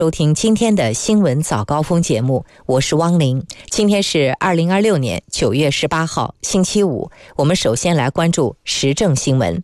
收听今天的新闻早高峰节目，我是汪玲。今天是2026年9月18号，星期五。我们首先来关注时政新闻。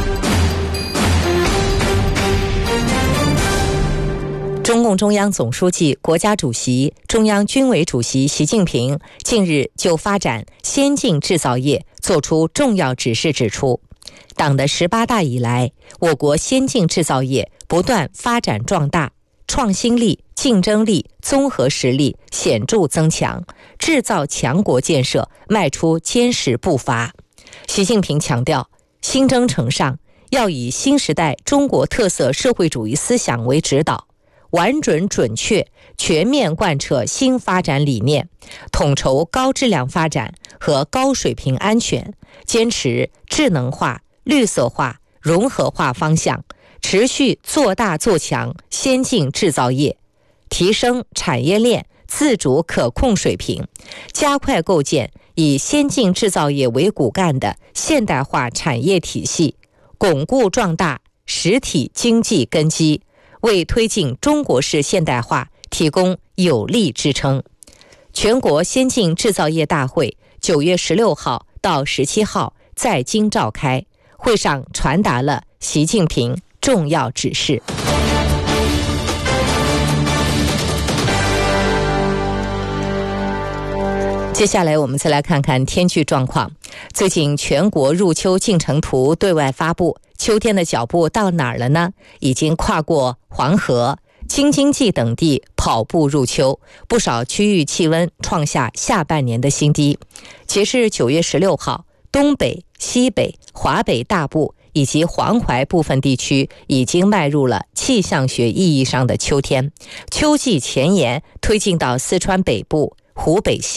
中共中央总书记、国家主席、中央军委主席习近平近日就发展先进制造业作出重要指示，指出，党的18大以来，我国先进制造业不断发展壮大，创新力、竞争力、综合实力显著增强，制造强国建设迈出坚实步伐。习近平强调，新征程上要以新时代中国特色社会主义思想为指导，完准准确全面贯彻新发展理念，统筹高质量发展和高水平安全，坚持智能化、绿色化、融合化方向，持续做大做强先进制造业，提升产业链自主可控水平，加快构建以先进制造业为骨干的现代化产业体系，巩固壮大实体经济根基，为推进中国式现代化提供有力支撑。全国先进制造业大会9月16号到17号在京召开，会上传达了习近平重要指示。接下来我们再来看看天气状况。最近全国入秋进程图对外发布，秋天的脚步到哪儿了呢？已经跨过黄河、京津冀等地跑步入秋，不少区域气温创下下半年的新低。截至9月16号，东北、西北、华北大部以及黄淮部分地区已经迈入了气象学意义上的秋天，秋季前沿推进到四川北部、湖北西